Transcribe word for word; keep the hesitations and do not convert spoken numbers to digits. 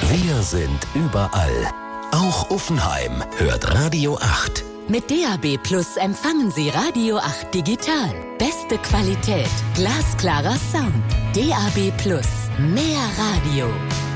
Wir sind überall. Auch Uffenheim hört Radio acht. Mit D A B Plus empfangen Sie Radio acht digital. Beste Qualität, glasklarer Sound. D A B Plus, mehr Radio.